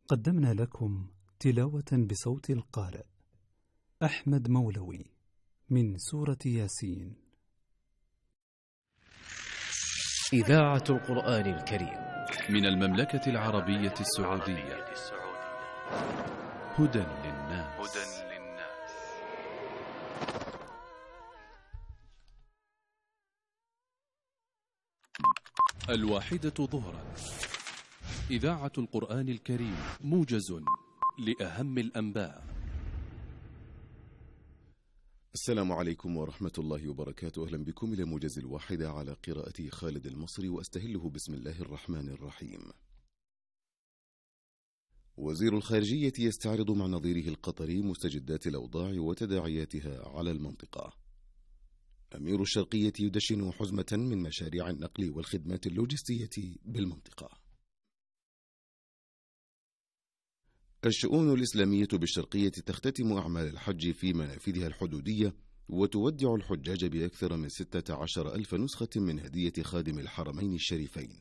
قدمنا لكم تلاوة بصوت القارئ أحمد مولوي من سورة ياسين. إذاعة القرآن الكريم من المملكة العربية السعودية. هدى للناس. الواحدة ظهرا. إذاعة القرآن الكريم موجز لأهم الأنباء. السلام عليكم ورحمة الله وبركاته. أهلا بكم إلى موجز الواحدة على قراءة خالد المصري، وأستهله بسم الله الرحمن الرحيم. وزير الخارجية يستعرض مع نظيره القطري مستجدات الأوضاع وتداعياتها على المنطقة. أمير الشرقية يدشن حزمة من مشاريع النقل والخدمات اللوجستية بالمنطقة. الشؤون الإسلامية بالشرقية تختتم أعمال الحج في منافذها الحدودية، وتودع الحجاج بأكثر من 16,000 نسخة من هدية خادم الحرمين الشريفين.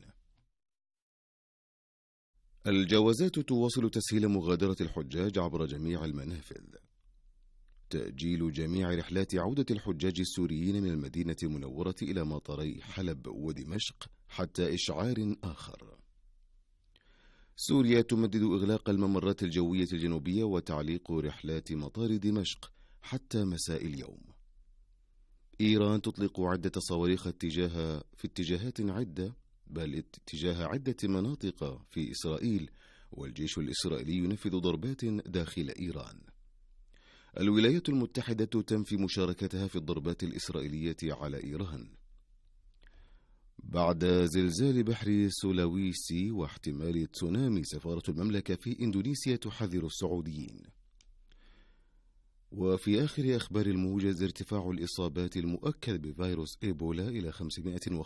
الجوازات تواصل تسهيل مغادرة الحجاج عبر جميع المنافذ. تأجيل جميع رحلات عودة الحجاج السوريين من المدينة المنورة إلى مطاري حلب ودمشق حتى إشعار آخر. سوريا تمدد إغلاق الممرات الجوية الجنوبية وتعليق رحلات مطار دمشق حتى مساء اليوم. إيران تطلق عدة صواريخ في اتجاهات عدة، بل اتجاه عدة مناطق في إسرائيل، والجيش الإسرائيلي ينفذ ضربات داخل إيران. الولايات المتحدة تنفي مشاركتها في الضربات الإسرائيلية على إيران. بعد زلزال بحر سولاويسي واحتمال تسونامي، سفارة المملكة في إندونيسيا تحذر السعوديين. وفي آخر أخبار الموجز، ارتفاع الإصابات المؤكد بفيروس إيبولا إلى 550